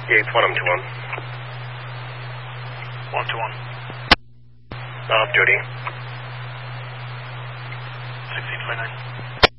Yeah, it's 1 to 1. 1 to 1. Off duty. 1629.